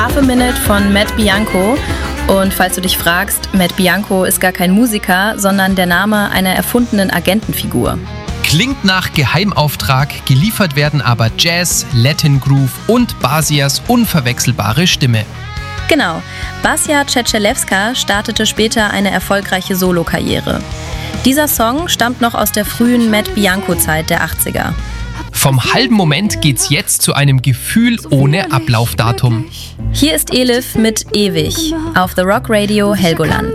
Half a Minute von Matt Bianco. Und falls du dich fragst, Matt Bianco ist gar kein Musiker, sondern der Name einer erfundenen Agentenfigur. Klingt nach Geheimauftrag, geliefert werden aber Jazz, Latin Groove und Basias unverwechselbare Stimme. Genau, Basia Cecelewska startete später eine erfolgreiche Solokarriere. Dieser Song stammt noch aus der frühen Matt Bianco-Zeit der 80er. Vom halben Moment geht's jetzt zu einem Gefühl ohne Ablaufdatum. Hier ist Elif mit Ewig auf The Rock Radio Helgoland.